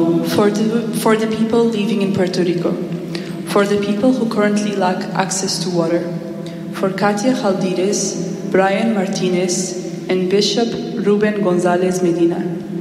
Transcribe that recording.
For the people living in Puerto Rico, for the people who currently lack access to water, for Katia Jaldires, Brian Martinez, and Bishop Ruben Gonzalez Medina,